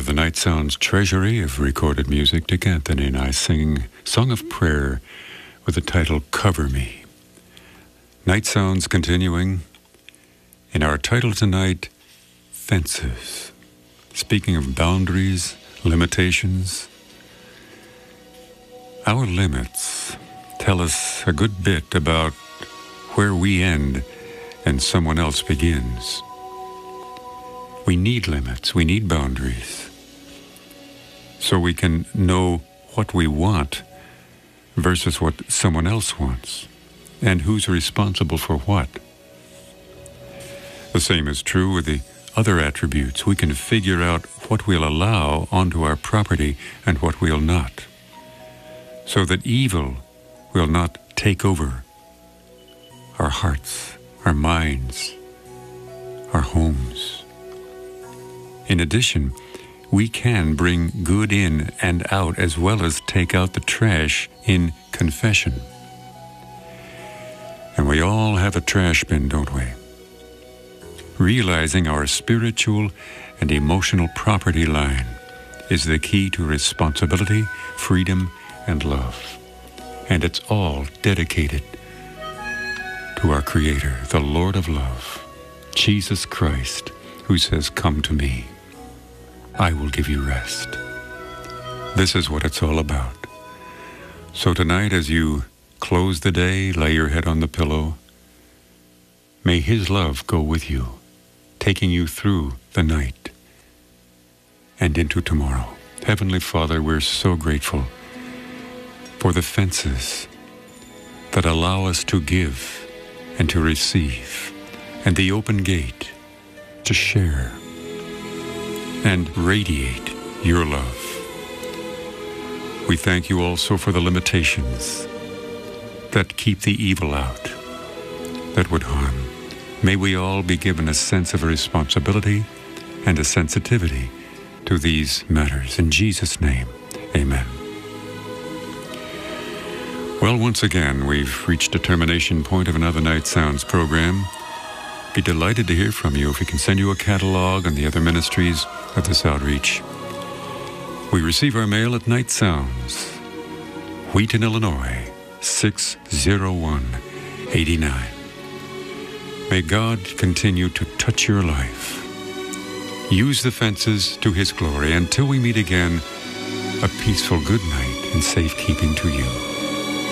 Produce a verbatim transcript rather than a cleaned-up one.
of the Night Sounds treasury of recorded music, Dick Anthony and I sing Song of Prayer with the title Cover Me. Night Sounds continuing. In our title tonight, Fences. Speaking of boundaries, limitations, our limits tell us a good bit about where we end and someone else begins. We need limits, we need boundaries, so we can know what we want versus what someone else wants, and who's responsible for what. The same is true with the other attributes. We can figure out what we'll allow onto our property and what we'll not, so that evil will not take over our hearts, our minds, our homes. In addition, we can bring good in and out as well as take out the trash in confession. And we all have a trash bin, don't we? Realizing our spiritual and emotional property line is the key to responsibility, freedom, and love. And it's all dedicated to our Creator, the Lord of love, Jesus Christ, who says, "Come to me. I will give you rest." This is what it's all about. So tonight, as you close the day, lay your head on the pillow, may His love go with you, taking you through the night and into tomorrow. Heavenly Father, we're so grateful for the fences that allow us to give and to receive, and the open gate to share and radiate your love. We thank you also for the limitations that keep the evil out, that would harm. May we all be given a sense of responsibility and a sensitivity to these matters. In Jesus' name, amen. Well, once again, we've reached a termination point of another Night Sounds program. Be delighted to hear from you if we can send you a catalog on the other ministries of this outreach. We receive our mail at Night Sounds, Wheaton, Illinois, six oh one eight nine. May God continue to touch your life. Use the fences to His glory. Until we meet again, a peaceful good night and safekeeping to you.